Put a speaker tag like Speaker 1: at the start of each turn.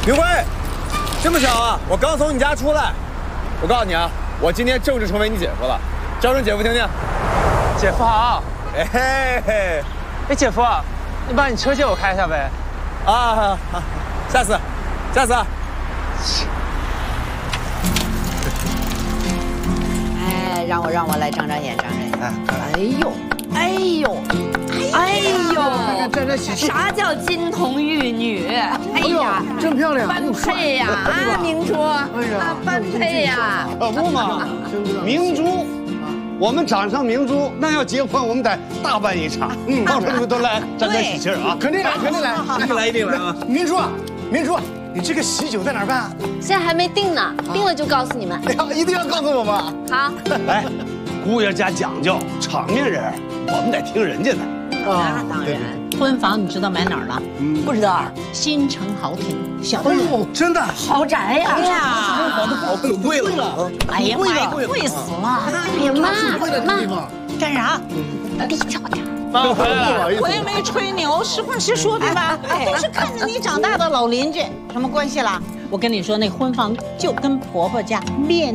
Speaker 1: 刘辉，这么巧啊！我刚从你家出来。我告诉你啊，我今天正式成为你姐夫了。招声姐夫听听。
Speaker 2: 姐夫好。
Speaker 1: 哎嘿嘿。
Speaker 2: 哎，姐夫，你把你车借我开一下呗。
Speaker 1: 啊，下次。
Speaker 3: 哎，让我来长眼。哎呦，
Speaker 4: 沾喜气。
Speaker 3: 啥叫金童玉女？哎呀，
Speaker 4: 真漂亮，
Speaker 3: 般配呀！啊，明珠，般配呀！
Speaker 5: 可不嘛，明珠，我们掌上明珠，那要结婚我们得大办一场。到时候你们都来沾喜气啊！
Speaker 4: 肯定来。
Speaker 1: 一定来啊！
Speaker 4: 明珠，你这个喜酒在哪儿办啊？
Speaker 6: 现在还没定呢，定了就告诉你们。
Speaker 4: 哎呀，一定要告诉我们。
Speaker 6: 好，
Speaker 5: 来，姑爷家讲究，场面人，我们得听人家的。
Speaker 3: 那当然。
Speaker 7: 婚房你知道买哪儿了？
Speaker 3: 不知道。
Speaker 7: 新城豪庭，小
Speaker 4: 哎呦，真的
Speaker 3: 豪宅呀！
Speaker 1: 好贵了。
Speaker 7: 哎呀妈呀，贵死了！
Speaker 6: 哎呀妈，
Speaker 7: 干啥？
Speaker 6: 低调点。
Speaker 2: 妈，我回来了。
Speaker 7: 我也没吹牛，实话实说，对吧？都是看着你长大的老邻居，什么关系啦？我跟你说，那婚房就跟婆婆家面